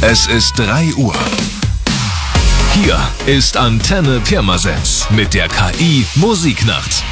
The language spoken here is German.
Es ist 3 Uhr. Hier ist Antenne Pirmasens mit der KI Musiknacht.